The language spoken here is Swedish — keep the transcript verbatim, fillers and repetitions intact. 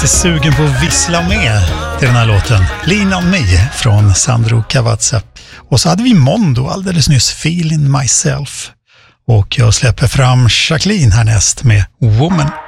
lite sugen på att vissla med till den här låten. Lean on me från Sandro Cavazza. Och så hade vi Mondo alldeles nyss, Feeling Myself. Och jag släpper fram Jacqueline härnäst med Woman.